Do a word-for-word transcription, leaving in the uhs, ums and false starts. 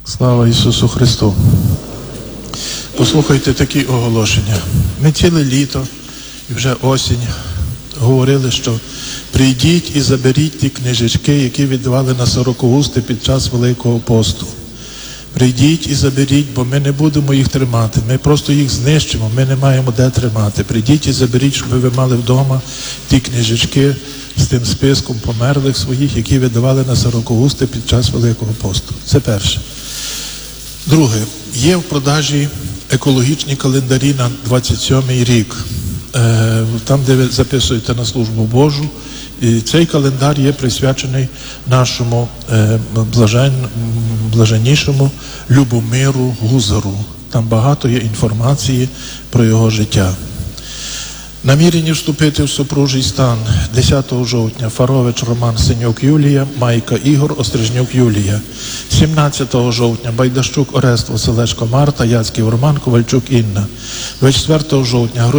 Слава Ісусу Христу! Послухайте такі оголошення. Ми ціле літо і вже осінь говорили, що прийдіть і заберіть ті книжечки, які віддавали на сорокоусти під час Великого посту. Прийдіть і заберіть, бо ми не будемо їх тримати. Ми просто їх знищимо, ми не маємо де тримати. Прийдіть і заберіть, щоб ви мали вдома ті книжечки з тим списком померлих своїх, які видавали на сорокоусти під час Великого посту. Це перше. Друге. Є в продажі екологічні календарі на двадцять сьомий рік. Там, де ви записуєте на службу Божу. І цей календар є присвячений нашому е, блажен, блаженнішому Любомиру Гузару. Там багато є інформації про його життя. Намірені вступити в супружий стан десятого жовтня Фарович Роман, Синюк Юлія, Майка Ігор, Острижнюк Юлія. сімнадцятого жовтня Байдащук Орест, Василешко Марта, Яцьків Роман, Ковальчук Інна. двадцять четвертого жовтня